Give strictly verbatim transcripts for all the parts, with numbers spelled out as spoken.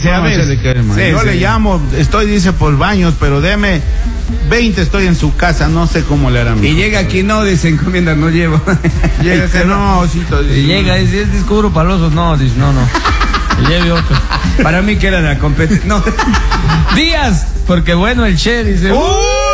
Sí, a ver, le cae, sí, yo sí. le llamo, estoy, dice, por baños, pero deme veinte, estoy en su casa, no sé cómo le harán. Y llega aquí, no, dice, encomienda, no llevo. Llega que no, osito. Y llega y dice, es discuro paloso. No, dice, no, no. Y lleve otro. Para mí que era la competencia. No. Díaz, porque bueno, el Che dice. ¡Uy!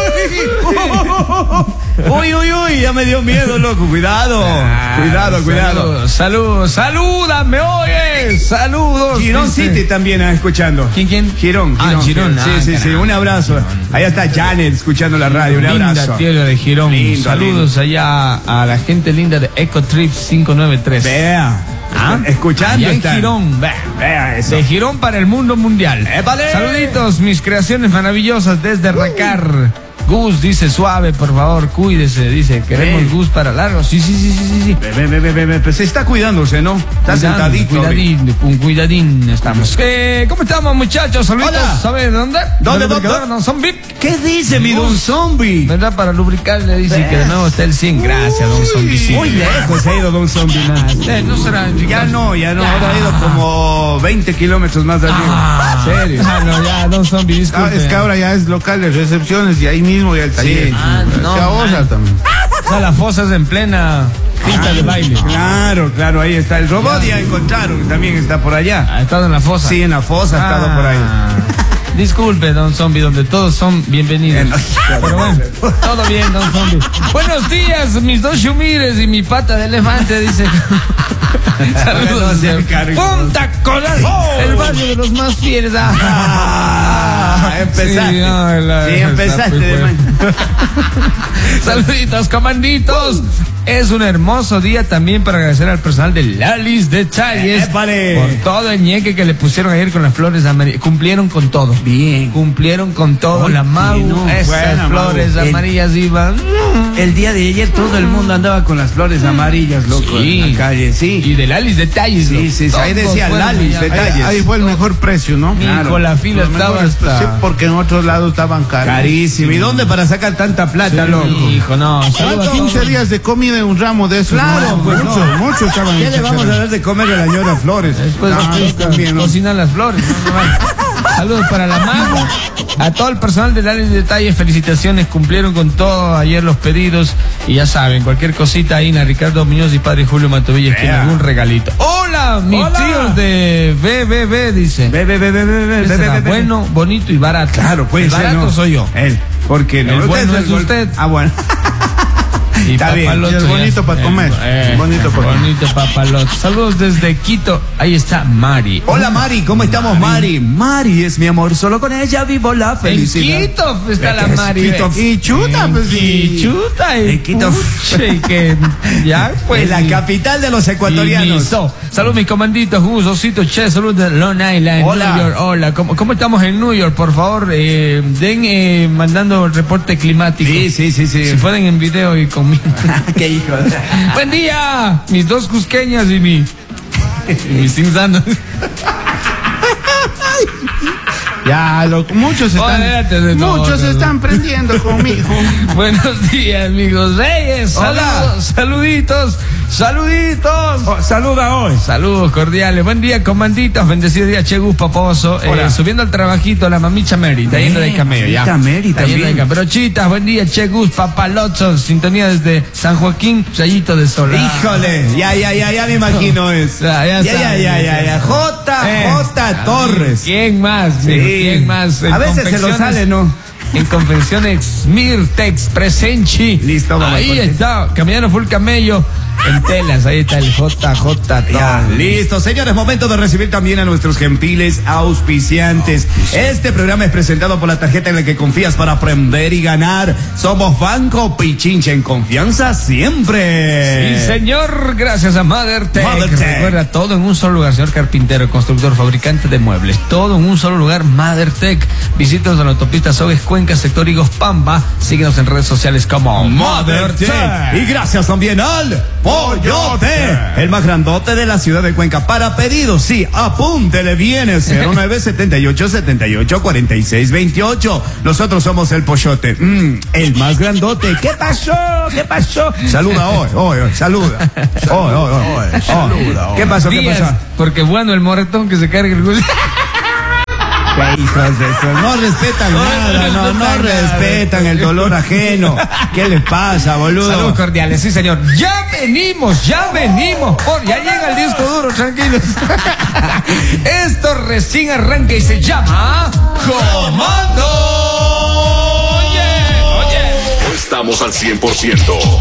Uy, uy, uy, ya me dio miedo, loco. Cuidado, Ah, cuidado, cuidado. Saludos, salúdame, oye. Saludos. Girón dice. City también ah, escuchando. ¿Quién, quién? Girón, Ah, Girón. Sí, ah, sí, sí, caramba. un abrazo. Allá está Janet escuchando la radio, un Linda abrazo. tierra de Girón. Lindo, Saludos allá a la gente linda de Ecotrip cinco nueve tres. Vea, ¿Ah? escuchando. Allá en están. Girón. Vea. Vea eso. De Girón para el mundo mundial. ¡Épale! Saluditos, mis creaciones maravillosas desde Racar. Gus dice suave, por favor, cuídese. Dice, queremos Ey. Gus para largo. Sí, sí, sí, sí, sí, sí. Ve, ve, ve, ve, ve, ve, pues se está cuidándose, ¿no? Está Cuidando, sentadito. Cuidadín, con cuidadín estamos. ¿Qué? ¿Cómo estamos, muchachos? Saluditos. Hola. ¿Sabe dónde? ¿Dónde, ¿Del lubricador? dónde? No, son V I P. ¿Qué dice mi don Zombie? ¿Verdad? Para lubricar le dice que de nuevo está el cien. Gracias, don Zombie. Sí. Muy lejos se ha ido don Zombie. Eh, no será. Ya no, ya no. Ahora ha ido como veinte kilómetros más de arriba. Ah, ¿En serio? Ah, no, ya, don Zombie, disculpe. Ah, es que ahora ya es local de recepciones y ahí mismo ya el taller. Sí. Ah, no, Se ahorra man. también. O sea, la fosa es en plena pista de baile. Claro, claro, ahí está el robot. Ya encontraron, también está por allá. Ha estado en la fosa. Sí, en la fosa ha estado Ah. por ahí. Disculpe, don Zombie, donde todos son bienvenidos. Eh, no. Pero bueno, todo bien, don Zombie. Buenos días, mis dos shumires y mi pata de elefante, dice. Saludos. No se encargue. Punta Coral, el barrio de los más fieles. Ah, empezaste. Sí, no, la- Sí, empezaste pues, de bueno. man- Saluditos, comanditos. Es un hermoso día también para agradecer al personal de Lalis Detalles ¡Épale! por todo el ñeque que le pusieron ayer con las flores amarillas. Cumplieron con todo. Bien. Cumplieron con todo. Oye, La Mau, no, esas buena, flores Mau. El- amarillas iban. El día de ayer todo el mundo andaba con las flores amarillas, loco, Sí. en la calle, sí. Y de Lalis Detalles. Sí, loco. sí, sí, ahí Todos decía fueron Lalis allá. Detalles. Ahí, ahí fue el mejor precio, ¿no? Claro. Con la fila Los estaba mejores hasta. precios, porque en otros lados estaban caros. Carísimo. ¿Y dónde para sacar tanta plata, loco? Hijo, no. Saludos a quince todos. días de comida en un ramo de esos. Claro, ¿no? pues, muchos, no. muchos estaban ¿Qué en le esa vamos a cena. dar de comer a la señora Flores? Después Ah, ustedes también, ¿no? cocinan las flores. ¿no? No vale. Saludos para la Mago, a todo el personal de Lalis Detalles, felicitaciones, cumplieron con todo ayer los pedidos y ya saben, cualquier cosita ahí, a Ricardo Muñoz y padre Julio Matovilla tiene Vea. algún regalito. Hola, mis Hola. tíos de B B B, dice. Ve, ve, ve, ve, ve, ve, ¿Qué ve, será? ve, ve. Bueno, bonito y barato. Claro, puede El ser, barato ¿no? soy yo. Él. ¿Por qué no? El bueno es gol- usted. Ah, bueno. Y Está bien, papaloto y es ya- bonito para eh, comer, eh, bonito para comer. bonito papaloto. Saludos desde Quito. Ahí está Mari. Hola, Mari, ¿cómo estamos, Mari? Mari es mi amor, solo con ella vivo la En felicidad. Quito está la Es Mari. Quito. ¿ves? Y chuta, pues Y sí. chuta y En Quito. pucha, y que ya pues Es la y- capital de los y ecuatorianos. listo. Salud mis comanditos, Gus, Osito, Che, salud de Long Island, Hola. New York. Hola, ¿cómo, cómo estamos en New York? Por favor, eh, den eh, mandando el reporte climático. Sí, sí, sí, sí. Si pueden en video y conmigo. Qué hijo. Buen día, mis dos cusqueñas y mi y mi cinzano. Ya, lo, muchos están, Olvídate de todo, muchos no, no. están prendiendo conmigo. Buenos días, amigos Reyes. Hola. Saludos, saluditos, saluditos. Oh, saluda hoy. Saludos cordiales. Buen día, comanditos. Bendecido día, Chegus Paposo. Eh, Hola. subiendo al trabajito, la mamicha Mary. Está yendo de camello, ya. Mamita Mary Está yendo de también. camello. Brochitas, buen día, Chegus Papalotzos. Sintonía desde San Joaquín, Rayito de Sol. Híjole, ya, ya, ya, ya me imagino eso. Ya, ya ya, ya, sabe, ya, ya ya, ya. J, Eh, J Torres. ¿Quién más? Sí. ¿Quién más? En A veces se lo confecciones- sale, ¿no? En Confecciones Mirtex Presenchi. Listo, vamos, Ahí Jorge. está, caminando full camello. En telas, ahí está el J J. Ya, listo, señores, momento de recibir también a nuestros gentiles auspiciantes. Este programa es presentado por la tarjeta en la que confías para aprender y ganar. Somos Banco Pichincha, en confianza siempre. Sí, señor, gracias a MotherTech. MotherTech. Recuerda, todo en un solo lugar, señor carpintero, constructor, fabricante de muebles. Todo en un solo lugar, MotherTech. Visítanos en la autopista Sogues Cuenca, sector Higos Pampa. Síguenos en redes sociales como MotherTech. Y gracias también al Pollote, el más grandote de la ciudad de Cuenca. Para pedidos, sí, apúntele bien, cero nueve setenta y ocho setenta y ocho cuarenta y seis veintiocho. Nosotros somos el Pollote, mm, el más grandote. ¿Qué pasó? ¿Qué pasó? Saluda hoy, hoy, hoy, saluda. Hoy, hoy, hoy. Saluda, hoy. ¿Qué pasó? ¿Qué Díaz, pasó? porque bueno, el moretón que se carga el gusto. hijos de eso, no respetan nada, no, no respetan el dolor ajeno. ¿Qué les pasa, boludo? Saludos cordiales, sí señor. Ya venimos, ya venimos. Por, ya llega el disco duro, tranquilos. Esto recién arranca y se llama Comando. Oye, oye. No estamos al cien por ciento,